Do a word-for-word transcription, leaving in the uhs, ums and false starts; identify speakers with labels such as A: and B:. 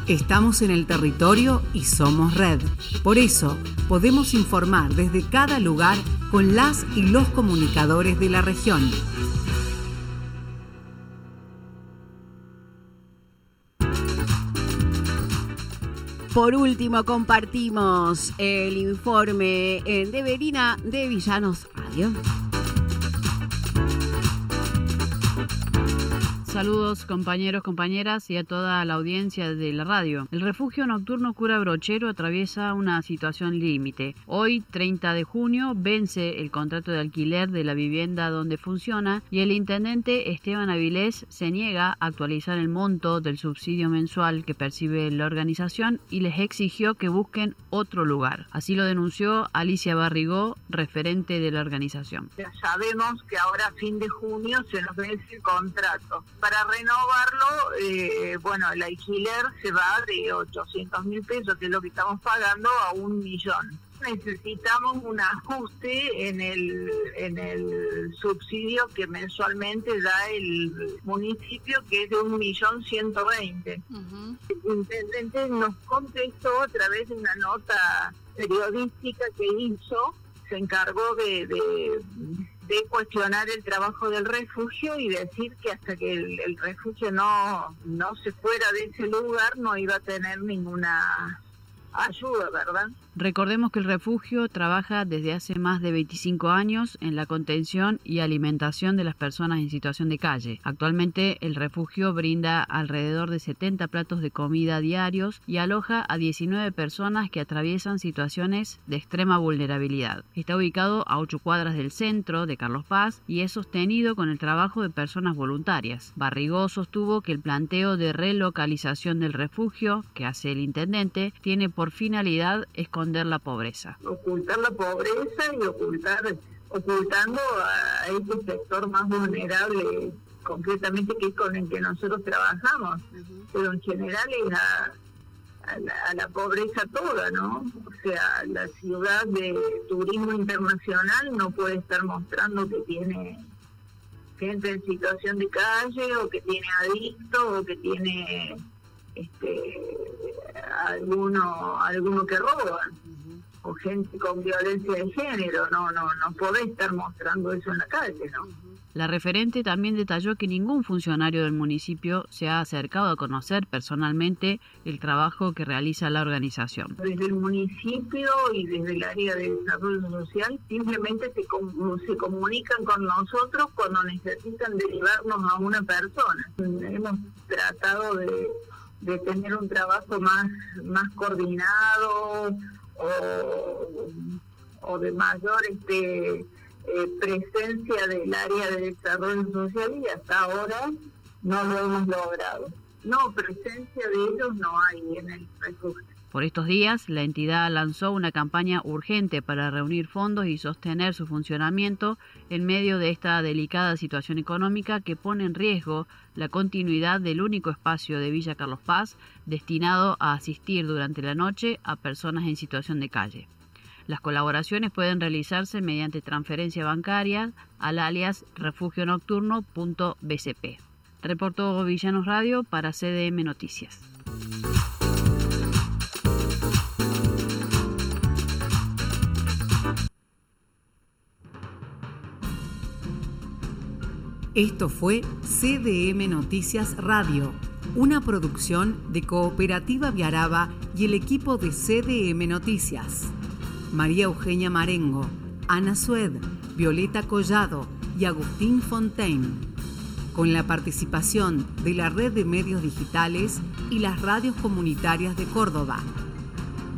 A: Estamos en el territorio y somos red. Por eso, podemos informar desde cada lugar con las y los comunicadores de la región. Por último, compartimos el informe en de Verina de Villanos Radio.
B: Saludos compañeros, compañeras y a toda la audiencia de la radio. El refugio nocturno Cura Brochero atraviesa una situación límite. Hoy, treinta de junio, vence el contrato de alquiler de la vivienda donde funciona y el intendente Esteban Avilés se niega a actualizar el monto del subsidio mensual que percibe la organización y les exigió que busquen otro lugar. Así lo denunció Alicia Barrigó, referente de la organización.
C: Ya sabemos que ahora a fin de junio se nos vence el contrato. Para renovarlo, eh, bueno, el alquiler se va de ochocientos mil pesos, que es lo que estamos pagando, a un millón. Necesitamos un ajuste en el en el subsidio que mensualmente da el municipio, que es de un millón ciento veinte. Uh-huh. El intendente nos contestó a través de una nota periodística que hizo, se encargó de... de de cuestionar el trabajo del refugio y decir que hasta que el, el refugio no, no se fuera de ese lugar no iba a tener ninguna ayuda, ¿verdad?
B: Recordemos que el refugio trabaja desde hace más de veinticinco años en la contención y alimentación de las personas en situación de calle. Actualmente el refugio brinda alrededor de setenta platos de comida diarios y aloja a diecinueve personas que atraviesan situaciones de extrema vulnerabilidad. Está ubicado a ocho cuadras del centro de Carlos Paz y es sostenido con el trabajo de personas voluntarias. Barrigó sostuvo que el planteo de relocalización del refugio que hace el intendente tiene por finalidad esconder la pobreza.
C: Ocultar la pobreza y ocultar, ocultando a este sector más vulnerable, concretamente que es con el que nosotros trabajamos, uh-huh. Pero en general es a, a, la, a la pobreza toda, ¿no? O sea, la ciudad de turismo internacional no puede estar mostrando que tiene gente en situación de calle, o que tiene adictos, o que tiene este alguno alguno que roban, uh-huh. O gente con violencia de género. No no no podés estar mostrando eso en la calle, ¿no? Uh-huh.
B: La referente también detalló que ningún funcionario del municipio se ha acercado a conocer personalmente el trabajo que realiza la organización.
C: Desde el municipio y desde el área de desarrollo social simplemente se, com- se comunican con nosotros cuando necesitan derivarnos a una persona. Hemos tratado de de tener un trabajo más más coordinado o, o de mayor este eh, presencia del área de desarrollo social, y hasta ahora no lo hemos logrado. No, presencia de ellos no hay en el refugio.
B: Por estos días, la entidad lanzó una campaña urgente para reunir fondos y sostener su funcionamiento en medio de esta delicada situación económica que pone en riesgo la continuidad del único espacio de Villa Carlos Paz destinado a asistir durante la noche a personas en situación de calle. Las colaboraciones pueden realizarse mediante transferencia bancaria al alias refugio nocturno punto b c p. Reportó Villanos Radio para C D M Noticias.
A: Esto fue C D M Noticias Radio, una producción de Cooperativa Viaraba y el equipo de C D M Noticias. María Eugenia Marengo, Ana Sued, Violeta Collado y Agustín Fontaine. Con la participación de la Red de Medios Digitales y las radios comunitarias de Córdoba.